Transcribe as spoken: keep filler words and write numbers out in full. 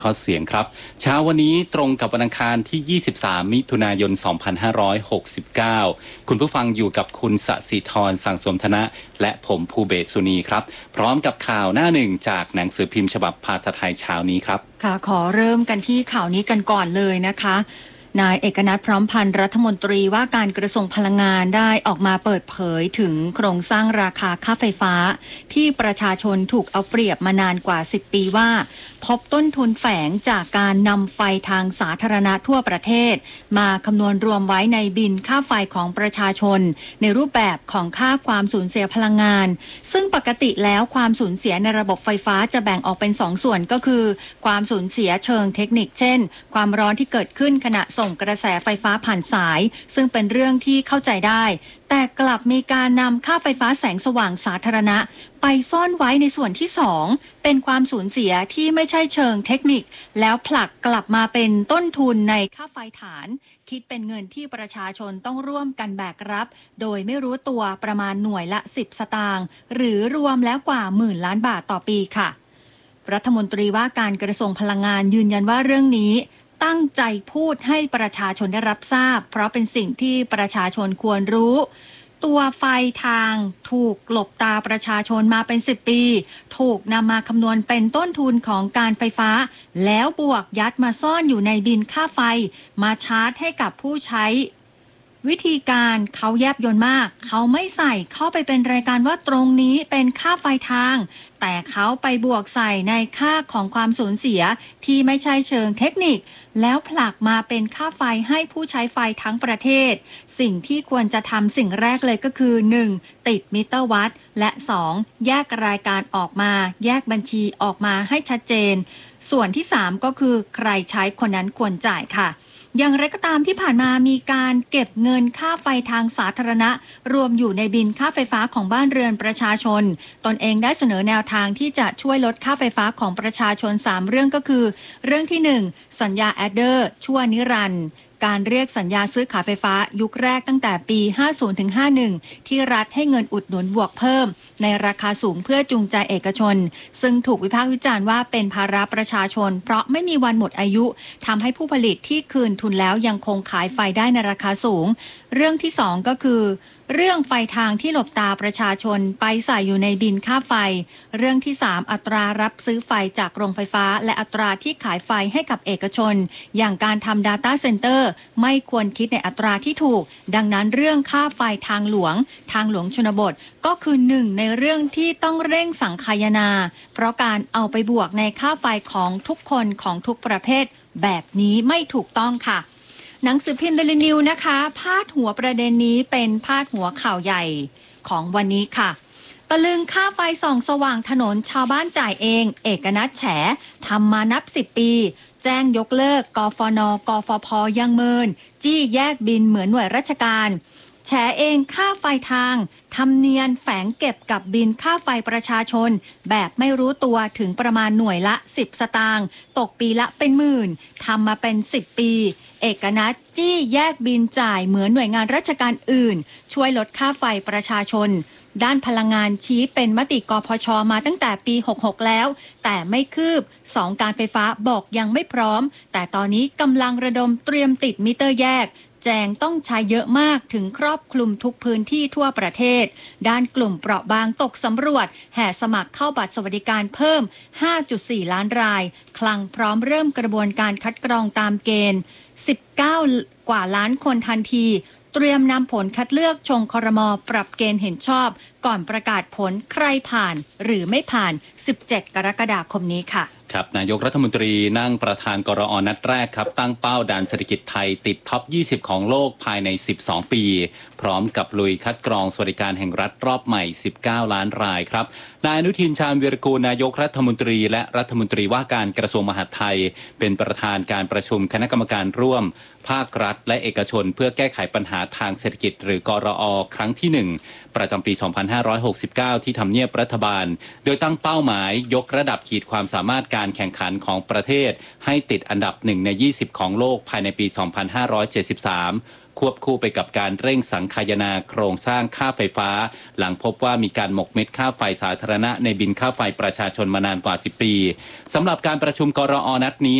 ข้อเสียงครับเช้าวันนี้ตรงกับวันอังคารที่ยี่สิบสามมิถุนายนสองพันห้าร้อยหกสิบเก้าคุณผู้ฟังอยู่กับคุณสศิธรสังสมธนะและผมภูเบศสุนีครับพร้อมกับข่าวหน้าหนึ่งจากหนังสือพิมพ์ฉบับภาษาไทยเช้านี้ครับค่ะขอเริ่มกันที่ข่าวนี้กันก่อนเลยนะคะนายเอกนัทพร้อมพันธ์รัฐมนตรีว่าการกระทรวงพลังงานได้ออกมาเปิดเผยถึงโครงสร้างราคาค่าไฟฟ้าที่ประชาชนถูกเอาเปรียบมานานกว่าสิบปีว่าพบต้นทุนแฝงจากการนำไฟทางสาธารณะทั่วประเทศมาคำนวณรวมไว้ในบินค่าไฟของประชาชนในรูปแบบของค่าความสูญเสียพลังงานซึ่งปกติแล้วความสูญเสียในระบบไฟฟ้าจะแบ่งออกเป็นสองส่วนก็คือความสูญเสียเชิงเทคนิคเช่นความร้อนที่เกิดขึ้นขณะส่งกระแสไฟฟ้าผ่านสายซึ่งเป็นเรื่องที่เข้าใจได้แต่กลับมีการนำค่าไฟฟ้าแสงสว่างสาธารณะไปซ่อนไว้ในส่วนที่สองเป็นความสูญเสียที่ไม่ใช่เชิงเทคนิคแล้วผลักกลับมาเป็นต้นทุนในค่าไฟฐานคิดเป็นเงินที่ประชาชนต้องร่วมกันแบกรับโดยไม่รู้ตัวประมาณหน่วยละสิบสตางค์หรือรวมแล้วกว่าหมื่นล้านบาทต่อปีค่ะรัฐมนตรีว่าการกระทรวงพลังงานยืนยันว่าเรื่องนี้ตั้งใจพูดให้ประชาชนได้รับทราบเพราะเป็นสิ่งที่ประชาชนควรรู้ตัวไฟทางถูกหลบตาประชาชนมาเป็นสิบปีถูกนำมาคำนวณเป็นต้นทุนของการไฟฟ้าแล้วบวกยัดมาซ่อนอยู่ในบินค่าไฟมาชาร์จให้กับผู้ใช้วิธีการเขาแยบยลมากเขาไม่ใส่เข้าไปเป็นรายการว่าตรงนี้เป็นค่าไฟทางแต่เขาไปบวกใส่ในค่าของความสูญเสียที่ไม่ใช่เชิงเทคนิคแล้วผลักมาเป็นค่าไฟให้ผู้ใช้ไฟทั้งประเทศสิ่งที่ควรจะทำสิ่งแรกเลยก็คือ หนึ่ง ติดมิเตอร์วัดและ สอง แยกรายการออกมาแยกบัญชีออกมาให้ชัดเจนส่วนที่สามก็คือใครใช้คนนั้นควรจ่ายค่ะอย่างไรก็ตามที่ผ่านมามีการเก็บเงินค่าไฟทางสาธารณะรวมอยู่ในบินค่าไฟฟ้าของบ้านเรือนประชาชนตนเองได้เสนอแนวทางที่จะช่วยลดค่าไฟฟ้าของประชาชนสามเรื่องก็คือเรื่องที่หนึ่งสัญญาแอดเดอร์ชั่วนิรันดร์การเรียกสัญญาซื้อขายไฟฟ้ายุคแรกตั้งแต่ปีห้าสิบถึงห้าสิบเอ็ดที่รัฐให้เงินอุดหนุนบวกเพิ่มในราคาสูงเพื่อจูงใจเอกชนซึ่งถูกวิพากษ์วิจารณ์ว่าเป็นภาระประชาชนเพราะไม่มีวันหมดอายุทำให้ผู้ผลิตที่คืนทุนแล้วยังคงขายไฟได้ในราคาสูงเรื่องที่สองก็คือเรื่องไฟทางที่หลบตาประชาชนไปใส่อยู่ในบินค่าไฟเรื่องที่สามอัตรารับซื้อไฟจากโรงไฟฟ้าและอัตราที่ขายไฟให้กับเอกชนอย่างการทำ Data Center ไม่ควรคิดในอัตราที่ถูกดังนั้นเรื่องค่าไฟทางหลวงทางหลวงชนบทก็คือหนึ่งในเรื่องที่ต้องเร่งสังคายนาเพราะการเอาไปบวกในค่าไฟของทุกคนของทุกประเภทแบบนี้ไม่ถูกต้องค่ะหนังสือพิมพ์เดลินิวนะคะพาดหัวประเด็นนี้เป็นพาดหัวข่าวใหญ่ของวันนี้ค่ะตะลึงค่าไฟส่องสว่างถนนชาวบ้านจ่ายเองเอกนัทแฉทำมานับสิบปีแจ้งยกเลิกกฟนกฟพยังเมินจี้แยกบินเหมือนหน่วยราชการแฉเองค่าไฟทางทำเนียนแฝงเก็บกับบินค่าไฟประชาชนแบบไม่รู้ตัวถึงประมาณหน่วยละสิบสตางค์ตกปีละเป็นหมื่นทำมาเป็นสิบปีเอกนัทจี้แยกบินจ่ายเหมือนหน่วยงานราชการอื่นช่วยลดค่าไฟประชาชนด้านพลังงานชี้เป็นมติกพช.มาตั้งแต่ปีหกสิบหกแล้วแต่ไม่คืบสองการไฟฟ้าบอกยังไม่พร้อมแต่ตอนนี้กำลังระดมเตรียมติดมิเตอร์แยกแจงต้องใช้เยอะมากถึงครอบคลุมทุกพื้นที่ทั่วประเทศด้านกลุ่มเปราะบางตกสำรวจแห่สมัครเข้าบัตรสวัสดิการเพิ่ม ห้าจุดสี่ ล้านรายคลังพร้อมเริ่มกระบวนการคัดกรองตามเกณฑ์สิบเก้ากว่าล้านคนทันทีเตรียมนำผลคัดเลือกชงครม.ปรับเกณฑ์เห็นชอบก่อนประกาศผลใครผ่านหรือไม่ผ่านสิบเจ็ดกรกฎาคมนี้ค่ะครับนายกรัฐมนตรีนั่งประธานกรอนัดแรกครับตั้งเป้าดันเศรษฐกิจไทยติดท็อปยี่สิบของโลกภายในสิบสองปีพร้อมกับลุยคัดกรองสวัสดิการแห่งรัฐรอบใหม่สิบเก้าล้านรายครับนายอนุทินชาญวีรกูลนายกรัฐมนตรีและรัฐมนตรีว่าการกระทรวงมหาดไทยเป็นประธานการประชุมคณะกรรมการร่วมภาครัฐและเอกชนเพื่อแก้ไขปัญหาทางเศรษฐกิจหรือกรอครั้งที่หนึ่งประจำปีสองพันห้าร้อยหกสิบเก้าที่ทำเนียบรัฐบาลโดยตั้งเป้าหมายยกระดับขีดความสามารถการแข่งขันของประเทศให้ติดอันดับหนึ่งในยี่สิบของโลกภายในปีสองพันห้าร้อยเจ็ดสิบสามควบคู่ไปกับการเร่งสังคายนาโครงสร้างค่าไฟฟ้าหลังพบว่ามีการหมกเม็ดค่าไฟสาธารณะในบินค่าไฟประชาชนมานานกว่าสิบปีสำหรับการประชุมกรอนัดนี้